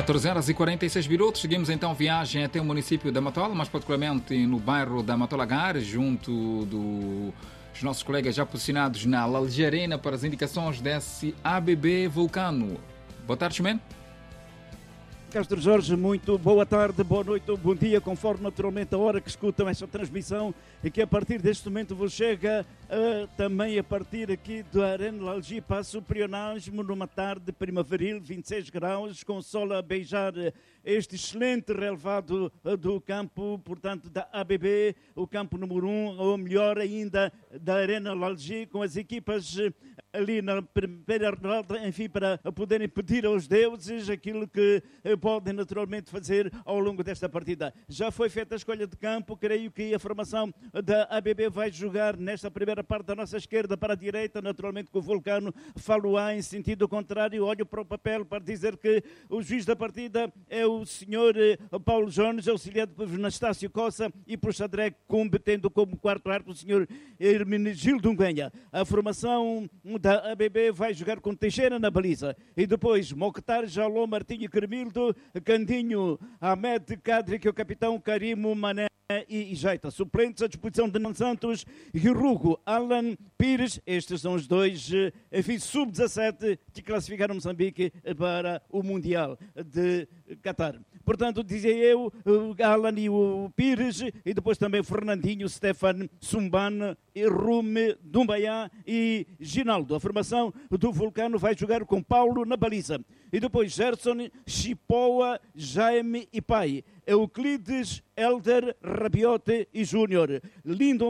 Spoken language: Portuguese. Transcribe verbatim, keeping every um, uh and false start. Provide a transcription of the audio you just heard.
quatorze horas e quarenta e seis minutos, seguimos então viagem até o município da Matola, mais particularmente no bairro da Matola Gar, junto dos nossos colegas já posicionados na Algerina para as indicações desse A B B Vulcano. Boa tarde, Ximeno. Castro Jorge, muito boa tarde, boa noite ou bom dia, conforme naturalmente a hora que escutam esta transmissão e que a partir deste momento vos chega uh, também a partir aqui do Arena Lalgi, passo o prionasmo numa tarde primaveril, vinte e seis graus, com sol a beijar este excelente relevado uh, do campo, portanto da A B B, o campo número um, ou melhor ainda da Arena Lalgi, com as equipas uh, ali na primeira rodada, enfim, para poderem pedir aos deuses aquilo que uh, podem naturalmente fazer ao longo desta partida. Já foi feita a escolha de campo, creio que a formação da A B B vai jogar nesta primeira parte da nossa esquerda para a direita, naturalmente com o Vulcano Faloá em sentido contrário. Olho para o papel para dizer que o juiz da partida é o senhor Paulo Jones, auxiliado por Anastácio Coça e por Xadré Cumbe, tendo como quarto árbitro o senhor Hermenegildo Unguenha. A formação da A B B vai jogar com Teixeira na baliza e depois Mokhtar, Jaló, Martinho Cremildo, Candinho, Ahmed Kadri, que é o capitão, Karimo, Mané e Jaita. Suplentes à disposição de Nan Santos, Rugo, Alan Pires. Estes são os dois, enfim, sub dezassete que classificaram Moçambique para o Mundial de Qatar. Portanto, dizia eu, o Alan e o Pires, e depois também o Fernandinho, Stefan, Sumban, Rume, Dumbaiá e Ginaldo. A formação do Vulcano vai jogar com Paulo na baliza. E depois Gerson, Chipoa, Jaime e Pai. Euclides, Elder, Rabiote e Júnior. Lindo